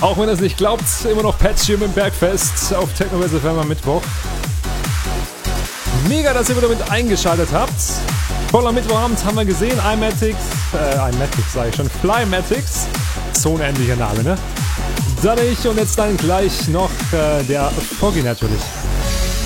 Auch wenn ihr es nicht glaubt, immer noch Patchy im Bergfest auf Techno FM am Mittwoch. Mega, dass ihr wieder mit eingeschaltet habt. Voller Mittwochabend haben wir gesehen, iMatics sage ich schon, Flymatics. So ein ähnlicher Name, ne? Dann ich und jetzt dann gleich noch der Foggy natürlich.